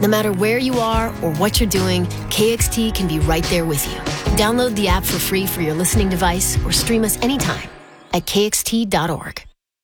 No matter where you are or what you're doing, KXT can be right there with you. Download the app for free for your listening device or stream us anytime at kxt.org.